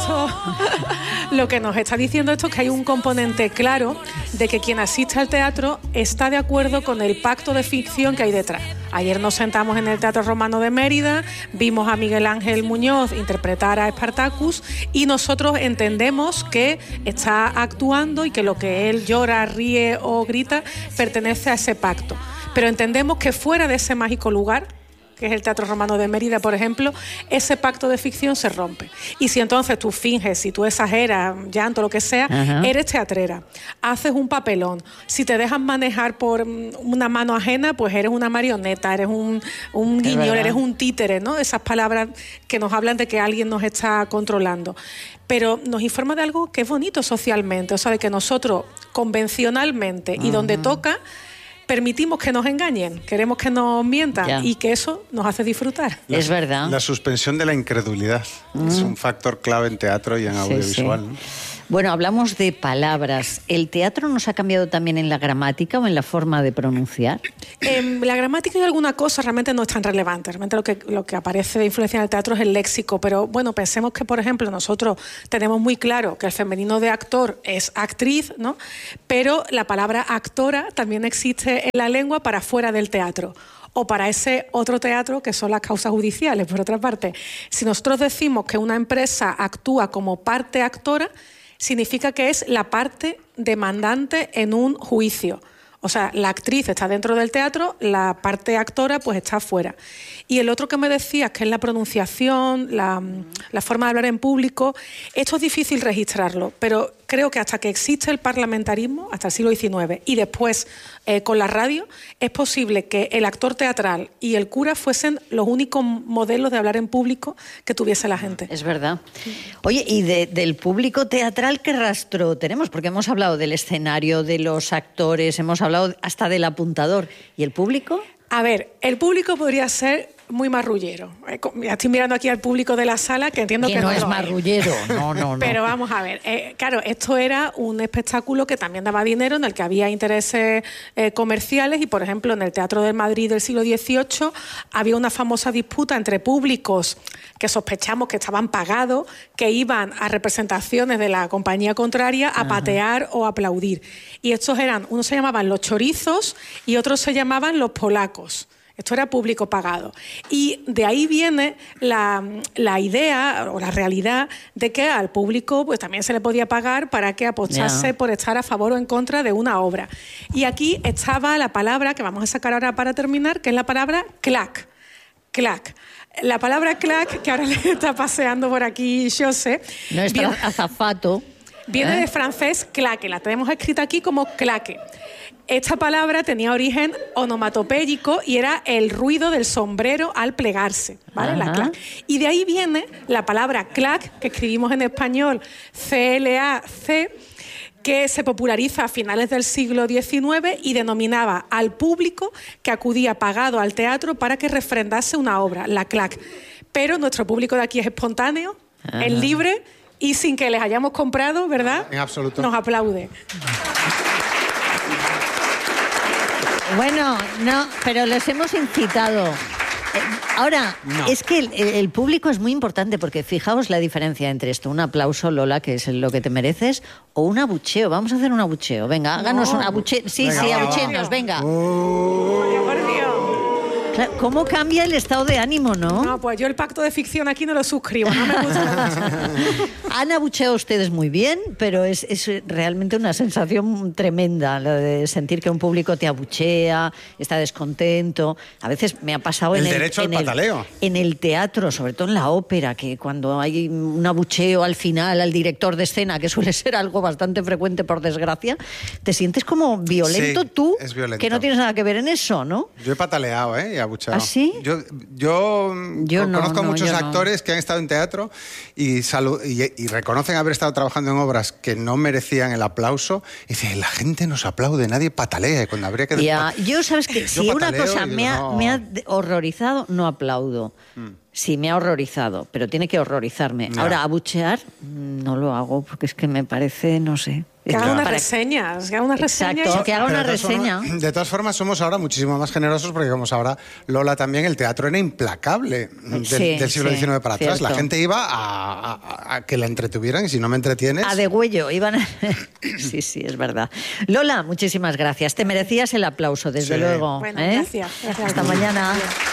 lo que nos está diciendo esto es que hay un componente claro de que quien asiste al teatro está de acuerdo con el pacto de ficción que hay detrás. Ayer nos sentamos en el Teatro Romano de Mérida, vimos a Miguel Ángel Muñoz interpretar a Spartacus y nosotros entendemos que está actuando y que lo que él llora, ríe o grita pertenece a ese pacto. Pero entendemos que fuera de ese mágico lugar, que es el Teatro Romano de Mérida, por ejemplo, ese pacto de ficción se rompe. Y si entonces tú finges, si tú exageras, llanto, lo que sea, eres teatrera, haces un papelón. Si te dejas manejar por una mano ajena, pues eres una marioneta, eres un guiñol, eres un títere, ¿no? Esas palabras que nos hablan de que alguien nos está controlando. Pero nos informa de algo que es bonito socialmente, o sea, de que nosotros convencionalmente y donde toca, permitimos que nos engañen, queremos que nos mientan y que eso nos hace disfrutar. Es verdad. La suspensión de la incredulidad es un factor clave en teatro y en audiovisual. Sí. ¿No? Bueno, hablamos de palabras. ¿El teatro nos ha cambiado también en la gramática o en la forma de pronunciar? La gramática y alguna cosa realmente no es tan relevante. Realmente lo que aparece de influencia en el teatro es el léxico. Pero bueno, pensemos que, por ejemplo, nosotros tenemos muy claro que el femenino de actor es actriz, ¿no? Pero la palabra actora también existe en la lengua para fuera del teatro. O para ese otro teatro que son las causas judiciales, por otra parte. Si nosotros decimos que una empresa actúa como parte actora, significa que es la parte demandante en un juicio. O sea, la actriz está dentro del teatro, la parte actora pues está fuera. Y el otro que me decías, que es la pronunciación, la forma de hablar en público, esto es difícil registrarlo, pero creo que hasta que existe el parlamentarismo, hasta el siglo XIX, y después con la radio, es posible que el actor teatral y el cura fuesen los únicos modelos de hablar en público que tuviese la gente. Es verdad. Oye, y del público teatral, ¿qué rastro tenemos? Porque hemos hablado del escenario, de los actores, hemos hablado hasta del apuntador. ¿Y el público? A ver, el público podría ser muy marrullero. Estoy mirando aquí al público de la sala, que entiendo que no es marrullero. No. Pero vamos a ver, claro, esto era un espectáculo que también daba dinero, en el que había intereses comerciales y, por ejemplo, en el Teatro de Madrid del siglo XVIII había una famosa disputa entre públicos que sospechamos que estaban pagados, que iban a representaciones de la compañía contraria a patear o aplaudir. Y estos eran, unos se llamaban los chorizos y otros se llamaban los polacos. Esto era público pagado. Y de ahí viene la idea o la realidad de que al público pues también se le podía pagar para que apostase por estar a favor o en contra de una obra. Y aquí estaba la palabra que vamos a sacar ahora para terminar, que es la palabra clac. Clac. La palabra clac, que ahora le está paseando por aquí José. No es azafato. Viene de francés claque, la tenemos escrita aquí como claque. Esta palabra tenía origen onomatopéyico y era el ruido del sombrero al plegarse, ¿vale? La clac. Y de ahí viene la palabra clac, que escribimos en español C-L-A-C, que se populariza a finales del siglo XIX y denominaba al público que acudía pagado al teatro para que refrendase una obra, la clac. Pero nuestro público de aquí es espontáneo, es libre y sin que les hayamos comprado, ¿verdad? En absoluto. Nos aplaude. Bueno, no, pero les hemos incitado. Ahora, es que el público es muy importante porque fijaos la diferencia entre esto. Un aplauso, Lola, que es lo que te mereces, o un abucheo. Vamos a hacer un abucheo. Venga, háganos un abucheo. Sí, abuchenos, venga. Por Dios. Claro, ¿cómo cambia el estado de ánimo, no? No, pues yo el pacto de ficción aquí no lo suscribo, no me gusta nada. Han abucheado ustedes muy bien, pero es realmente una sensación tremenda, lo de sentir que un público te abuchea, está descontento. A veces me ha pasado el derecho al pataleo. En el teatro, sobre todo en la ópera, que cuando hay un abucheo al final al director de escena, que suele ser algo bastante frecuente por desgracia, te sientes como violento tú, es violento. Que no tienes nada que ver en eso, ¿no? Yo he pataleado, y abucheado. ¿Ah, sí? Yo conozco a muchos actores que han estado en teatro y reconocen haber estado trabajando en obras que no merecían el aplauso y dicen, la gente nos aplaude, nadie patalea cuando habría que... Yo, ¿sabes qué? Si una cosa me ha horrorizado, no aplaudo. Sí, me ha horrorizado, pero tiene que horrorizarme. No. Ahora, abuchear, no lo hago porque es que me parece, no sé... Que haga unas reseñas, que haga una reseña. Exacto, que haga una reseña. De todas formas, somos ahora muchísimo más generosos porque como ahora Lola también, el teatro era implacable del siglo XIX para atrás. Cierto. La gente iba a que la entretuvieran y si no me entretienes... A degüello, iban a... Sí, es verdad. Lola, muchísimas gracias. Te merecías el aplauso, desde luego. Bueno, ¿eh? gracias. Hasta mañana. Bien.